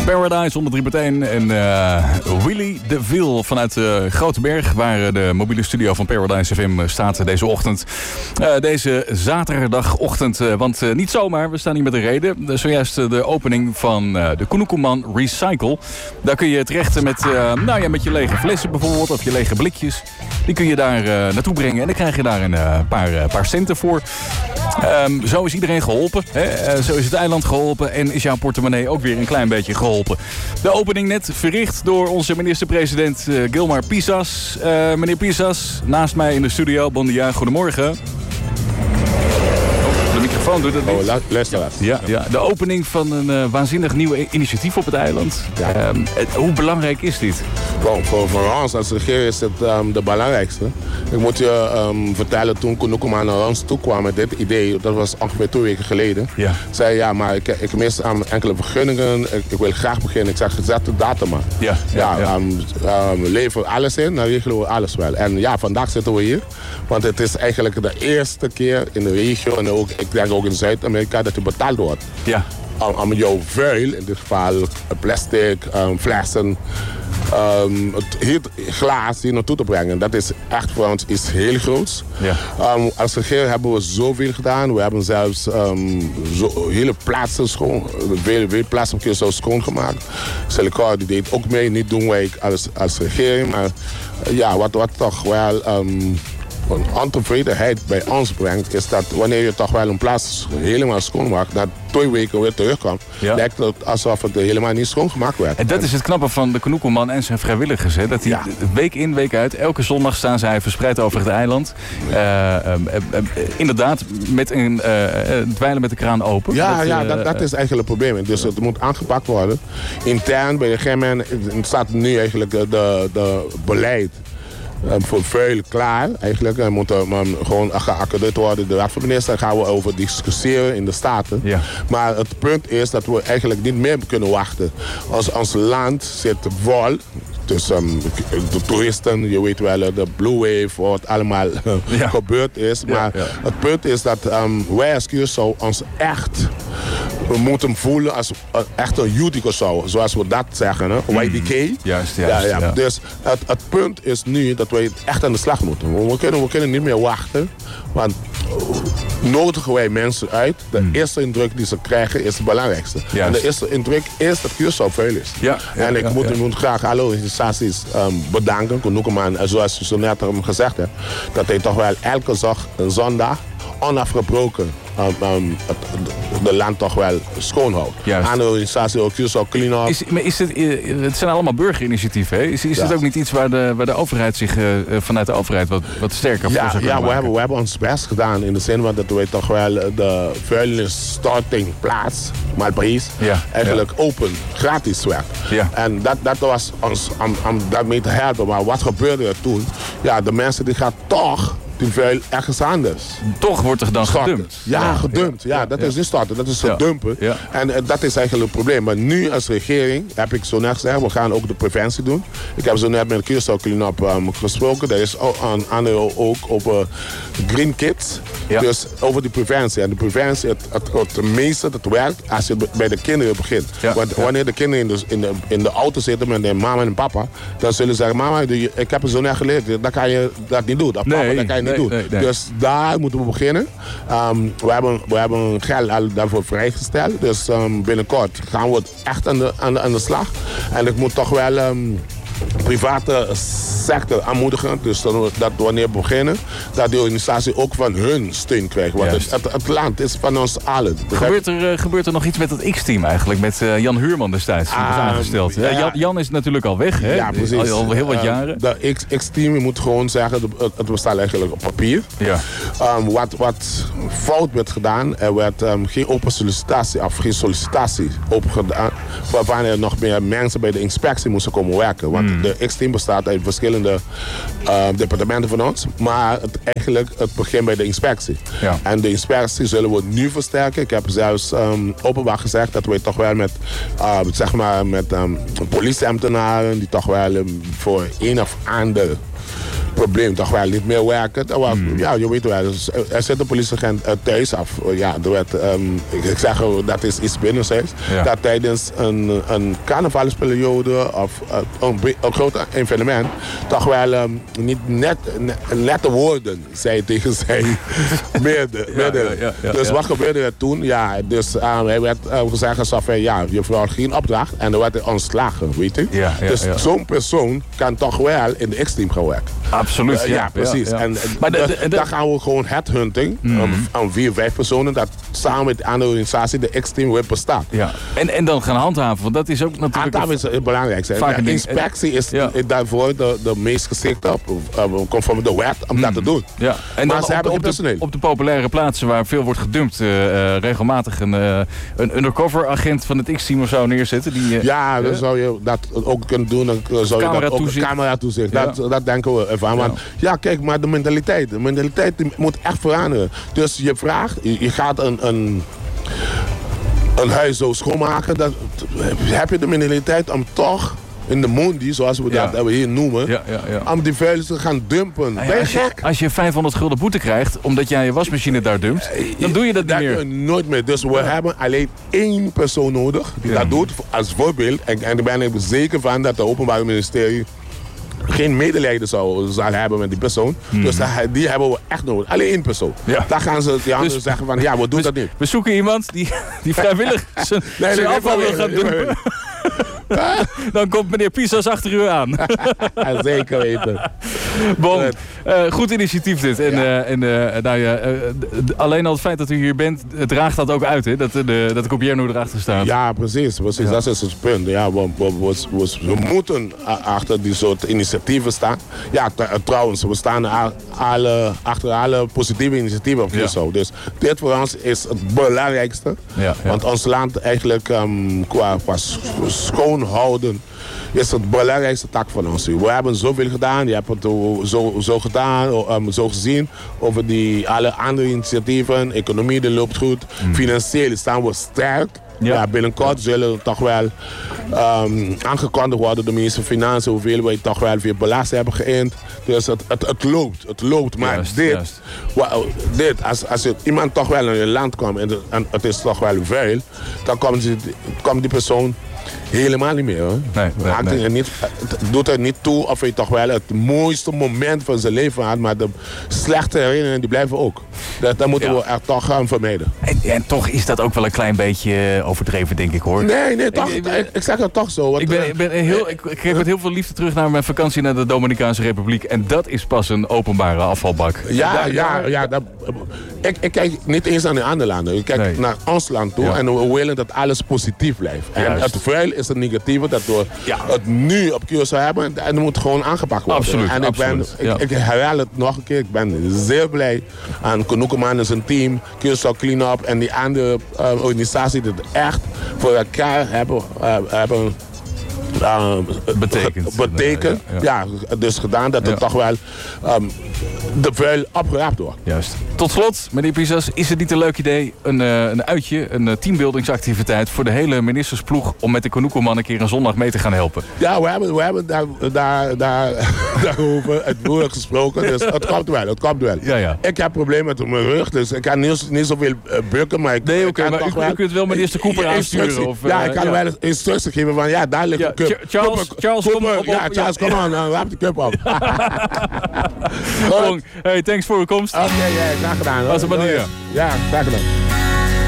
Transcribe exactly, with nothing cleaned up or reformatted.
Paradise honderd drie punt één en uh, Willy DeVille vanuit uh, Groteberg, waar de mobiele studio van Paradise F M staat deze ochtend. Uh, deze zaterdagochtend, uh, want uh, niet zomaar, we staan hier met een reden. Uh, zojuist uh, de opening van uh, de Koenenkoeman Recycle. Daar kun je terecht met, uh, nou ja, met je lege flessen bijvoorbeeld, of je lege blikjes. Die kun je daar uh, naartoe brengen en dan krijg je daar een uh, paar, uh, paar centen voor. Um, zo is iedereen geholpen. Hè? Uh, zo is het eiland geholpen en is jouw portemonnee ook weer een klein beetje geholpen. De opening net verricht door onze minister-president uh, Gilmar Pisas. Uh, meneer Pisas, naast mij in de studio. Bon dia, goedemorgen. De microfoon doet het niet. Oh, luister eens. Ja, ja, de opening van een uh, waanzinnig nieuw initiatief op het eiland. Ja. Um, het, hoe belangrijk is dit? Bon, voor, voor ons als regering is het um, de belangrijkste. Ik moet je um, vertellen, toen Koenenkoeman naar ons toe kwam met dit idee, dat was ongeveer twee weken geleden. Ja. Zei ja, maar ik, ik mis um, enkele vergunningen, ik, ik wil graag beginnen. Ik zeg, zet de datum maar. Ja, ja, ja, ja. Um, um, lever alles in, dan regelen we alles wel. En ja, vandaag zitten we hier, want het is eigenlijk de eerste keer in de regio en ook, ik denk ook in Zuid-Amerika, dat je betaald wordt. Ja. Om, om jouw vuil, in dit geval plastic, um, flessen, um, het hier glas hier naartoe te brengen. Dat is echt voor ons iets heel groots. Ja. Um, als regering hebben we zoveel gedaan. We hebben zelfs um, zo, hele plaatsen schoon, veel, veel plaatsen keer zo schoongemaakt. Silicon die deed ook mee, niet doen wij als, als regering, maar uh, ja, wat, wat toch wel Um, een ontevredenheid bij ons brengt, is dat wanneer je toch wel een plaats helemaal schoonmaakt, dat twee weken weer terugkomt, ja. lijkt het alsof het helemaal niet schoongemaakt werd. En dat is het knappe van de Koenenkoeman en zijn vrijwilligers. Hè? Dat die ja. week in, week uit, elke zondag staan zij verspreid over het eiland. Uh, um, uh, uh, inderdaad, met een uh, uh, dweilen met de kraan open. Ja, dat, ja uh, dat, dat is eigenlijk het probleem. Dus het moet aangepakt worden. Intern bij de G M N staat nu eigenlijk de, de beleid voor vuil klaar eigenlijk. Er moet um, gewoon geaccordeerd worden. De raad van minister gaan we over discussiëren in de Staten. Ja. Maar het punt is dat we eigenlijk niet meer kunnen wachten. Ons, ons land zit vol. Dus um, de toeristen, je weet wel, de Blue Wave, wat allemaal uh, ja. gebeurd is. Maar ja, ja. het punt is dat um, wij als Curaçao ons echt we moeten voelen als uh, echt een youth Curaçao, zoals we dat zeggen, hè? Y D K. Mm. Juist, juist. Ja, ja. Ja. Dus het, het punt is nu dat wij echt aan de slag moeten. We kunnen, we kunnen niet meer wachten, want uh, nodigen wij mensen uit. De mm. eerste indruk die ze krijgen is het belangrijkste. Juist. En de eerste indruk is dat Curaçao vuil is. Ja, ja, en ik ja, moet, ja. moet graag alle organisaties um, bedanken. Koenenkoeman, zoals je zo net hem gezegd hebt, dat hij toch wel elke zog, zondag onafgebroken um, um, het, de land toch wel schoonhoudt. Aan de organisatie ook Curaçao Clean Up. Is, maar is het, het zijn allemaal burgerinitiatieven, hè? Is, is ja. het ook niet iets waar de, waar de overheid zich uh, vanuit de overheid wat, wat sterker ja, voor zou Ja, we hebben, we hebben ons best gedaan in de zin van dat we toch wel de vuilnisstortingplaats, Malpaïs, ja. eigenlijk ja. open, gratis werd. Ja. En dat, dat was ons om, om daarmee te helpen. Maar wat gebeurde er toen? Ja, de mensen die gaan toch die vuil ergens anders. Toch wordt er dan starten. gedumpt. Ja, ja gedumpt. Ja, ja dat ja. is niet starten, dat is ja. dumpen. Ja. En uh, dat is eigenlijk het probleem. Maar nu als regering, heb ik zo net gezegd, we gaan ook de preventie doen. Ik heb zo net met de Curaçao Clean Up um, gesproken. Er is ook een aandeel ook op uh, Green Kids. Ja. Dus over die preventie. En de preventie, het, het, het, het meeste dat werkt als je bij de kinderen begint. Ja. Want ja. wanneer de kinderen in de, in, de, in de auto zitten met de mama en papa, dan zullen ze zeggen, mama, ik heb het zo net geleerd, dan kan je dat niet doen. Dat papa, nee. dat kan je Nee, niet doen. nee, nee. Dus daar moeten we beginnen. Um, we, hebben, we hebben geld al daarvoor vrijgesteld. Dus um, binnenkort gaan we echt aan de, aan de, aan de slag. En ik moet toch wel um, private sector aanmoedigen. Dus dat, dat wanneer we beginnen, dat die organisatie ook van hun steun krijgt. Want het, het, het land is van ons allen. Gebeurt er, uh, gebeurt er nog iets met het X-team eigenlijk? Met uh, Jan Huurman destijds, die was aangesteld. Ja, Jan, Jan is natuurlijk al weg, hè? Ja, precies. Al, al heel wat jaren. Uh, de X-team, je moet gewoon zeggen, het, het bestaat eigenlijk op papier. Ja. Um, wat, wat fout werd gedaan, er werd um, geen open sollicitatie of geen sollicitatie opgedaan, waarvan er nog meer mensen bij de inspectie moesten komen werken. Want mm. de X-team bestaat uit verschillende uh, departementen van ons, maar het, eigenlijk het begint bij de inspectie. Ja. En de inspectie zullen we nu versterken. Ik heb zelfs um, openbaar gezegd dat we toch wel met, uh, zeg maar met um, politieambtenaren die toch wel um, voor een of ander probleem toch wel niet meer werken. Was, hmm. Ja, je weet wel, er zit een politieagent uh, thuis af. Ja, er werd, um, ik, ik zeg dat is iets binnenzijds. Ja. Dat tijdens een, een carnavalsperiode of uh, een, een groot evenement toch wel um, niet net, net nette woorden zei tegen zijn meerdere. Ja, ja, ja, ja, dus ja. Wat gebeurde er toen? Ja, dus uh, hij werd uh, gezegd alsof hij, ja, je vrouw geen opdracht en er werd hij ontslagen, weet je. Ja, ja, dus ja. Zo'n persoon kan toch wel in de X-team gaan werken. Absoluut. Uh, ja, ja, precies. Ja, ja. En maar de, de, de, daar gaan we gewoon headhunting mm. um, aan vier, vijf personen dat samen met de andere organisatie de X-team weer bestaat. Ja. En, en dan gaan handhaven, want dat is ook natuurlijk... Handhaven is het belangrijkste. Ja, inspectie is ja. daarvoor de, de meest geschikte, uh, conform de wet, om mm. dat te doen. Ja. En dan op de, op, de, op de populaire plaatsen waar veel wordt gedumpt, uh, uh, regelmatig een, uh, een undercover agent van het X-team of zo neerzetten. Die, uh, ja, dan uh, zou je dat ook kunnen doen. Dan zou je dat ook camera toezicht. Ja. Dat, dat denken we ervan. Ja. ja, kijk, maar de mentaliteit. De mentaliteit die moet echt veranderen. Dus je vraagt, je, je gaat een, een, een huis zo schoonmaken. Dan heb je de mentaliteit om toch in de mondi, zoals we ja. dat hier noemen, ja, ja, ja. om die vuilnis te gaan dumpen. Ja, ben je als, je, als je vijfhonderd gulden boete krijgt, omdat jij je wasmachine daar dumpt, dan doe je dat niet dat meer. Nooit meer. Dus we ja. hebben alleen één persoon nodig die ja. dat doet als voorbeeld. En, en daar ben ik zeker van dat het Openbaar Ministerie geen medelijden zou, zou hebben met die persoon. Hmm. Dus dat, die hebben we echt nodig. Alleen één persoon. Ja. Daar gaan ze die anderen dus, zeggen van, ja, we doen we, dat niet. We zoeken iemand die, die vrijwillig zijn, nee, zijn nee, afval wil gaan dumpen. Dan komt meneer Pisas achter u aan. Ja, zeker weten. Bon, uh, goed initiatief dit. En, ja. uh, en uh, nou ja, uh, alleen al het feit dat u hier bent, het draagt dat ook uit, hè? Dat, de, dat de Copierno erachter staat. Ja, precies. precies. Ja. Dat is het punt. Ja, we, we, we, we, we moeten achter die soort initiatieven staan. Ja, t- trouwens, we staan a- alle, achter alle positieve initiatieven op ja. zo. Dus dit voor ons is het belangrijkste. Ja, ja. Want ons land eigenlijk um, qua, qua schoonhouden is het belangrijkste tak van ons. We hebben zoveel gedaan, je hebt het zo, zo gedaan, um, zo gezien over die alle andere initiatieven. Economie die loopt goed, mm. financieel staan we sterk. Ja. Ja, binnenkort zullen toch wel um, aangekondigd worden de minister van Financiën hoeveel wij toch wel weer belasting hebben geïnd. Dus het, het, het loopt, het loopt. Maar juist, dit, juist. Well, dit als, als het, iemand toch wel naar je land komt en, en het is toch wel vuil, dan komt die, komt die persoon helemaal niet meer. Hoor. Nee, nee, nee. Het, niet, het doet er niet toe of hij toch wel het mooiste moment van zijn leven had, maar de slechte herinneringen die blijven ook. Dat, dat moeten ja. we echt toch gaan vermijden. En, en toch is dat ook wel een klein beetje overdreven, denk ik, hoor. Nee, nee, toch, ik, ik, ik zeg het toch zo. Want, ik, ben, ik, ben heel, ik, ik geef met heel veel liefde terug naar mijn vakantie naar de Dominicaanse Republiek. En dat is pas een openbare afvalbak. Ja, daar, ja, daar, ja. Dat, ik, ik kijk niet eens naar de andere landen. Ik kijk nee. naar ons land toe ja. en we willen dat alles positief blijft. En Juist. het vuil is het negatieve dat we ja. het nu op Curaçao hebben en dat moet gewoon aangepakt worden. Absoluut, en ik, absoluut. ben, ja. ik, ik herhaal het nog een keer. Ik ben zeer blij aan Konukoman en zijn team, Curaçao Cleanup en die andere uh, organisaties die het echt voor elkaar hebben, uh, hebben Uh, betekent. betekent. Ja, ja. ja, dus gedaan dat ja. het toch wel um, de vuil opgeraapt wordt. Juist. Tot slot, meneer Pisas, is het niet een leuk idee, een, uh, een uitje, een uh, teambuildingsactiviteit voor de hele ministersploeg om met de Konukoman een keer een zondag mee te gaan helpen? Ja, we hebben, we hebben daar, daar, daar, daarover het woord gesproken, dus het komt wel, het komt wel. Ja, ja. Ik heb problemen met mijn rug, dus ik kan niet, niet zoveel uh, bukken, maar ik, nee, ik okay, kan maar toch u, wel... U kunt wel minister Cooper aansturen. Of, uh, ja, ik kan ja. wel instructies geven van, ja, daar ligt ja, een cup. Charles, Charles, kom op. Ja, Charles, kom aan, uh, laat de cup op. Hey, thanks voor uw komst. Oké, okay, ja, graag gedaan. Was een manier. Ja, graag gedaan.